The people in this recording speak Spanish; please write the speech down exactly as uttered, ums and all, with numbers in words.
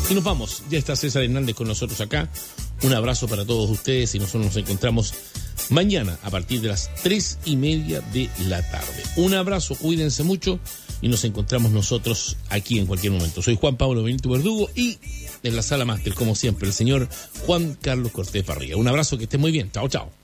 Y nos vamos. Ya está César Hernández con nosotros acá. Un abrazo para todos ustedes y nosotros nos encontramos mañana a partir de las tres y media de la tarde. Un abrazo, cuídense mucho y nos encontramos nosotros aquí en cualquier momento. Soy Juan Pablo Benito Verdugo y en la sala máster, como siempre, el señor Juan Carlos Cortés Barriga. Un abrazo, que esté muy bien. Chao, chao.